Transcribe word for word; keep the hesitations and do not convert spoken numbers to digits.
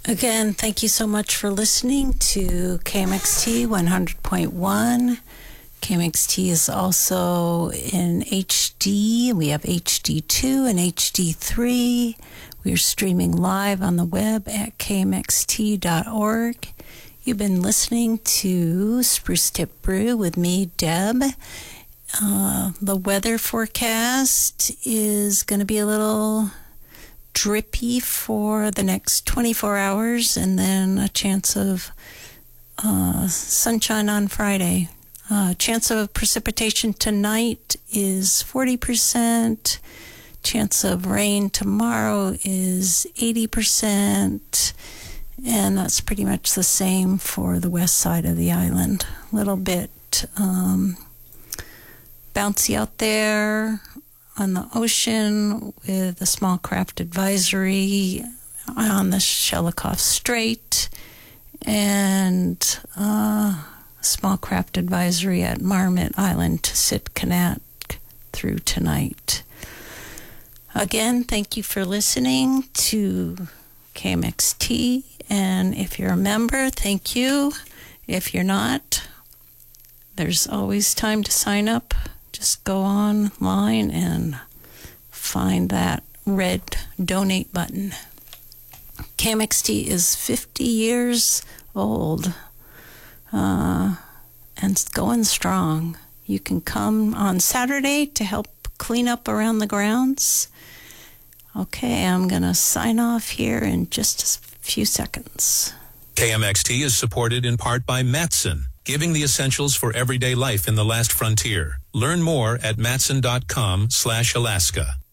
Again, thank you so much for listening to K M X T one hundred point one. K M X T is also in H D. We have H D two and H D three. We are streaming live on the web at K M X T dot org. You've been listening to Spruce Tip Brew with me, Deb. Uh, the weather forecast is going to be a little drippy for the next twenty-four hours, and then a chance of uh, sunshine on Friday. Uh, chance of precipitation tonight is forty percent. Chance of rain tomorrow is eighty percent. And that's pretty much the same for the west side of the island. A little bit um, bouncy out there on the ocean with a small craft advisory on the Shelikof Strait, and uh, a small craft advisory at Marmot Island to Sitkanak through tonight. Again, thank you for listening to K M X T, and if you're a member, thank you. If you're not, there's always time to sign up. Just go online and find that red donate button. K M X T is fifty years old uh, and it's going strong. You can come on Saturday to help clean up around the grounds. Okay, I'm going to sign off here in just a few seconds. K M X T is supported in part by Matson, giving the essentials for everyday life in the last frontier. Learn more at matson dot com slash Alaska.